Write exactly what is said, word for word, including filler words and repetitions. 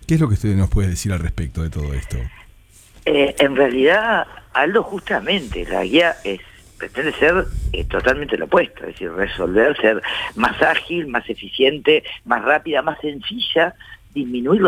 ¿Qué es lo que usted nos puede decir al respecto de todo esto? Eh, en realidad, Aldo, justamente, la guía es pretende ser eh, totalmente lo opuesto, es decir, resolver, ser más ágil, más eficiente, más rápida, más sencilla, disminuir los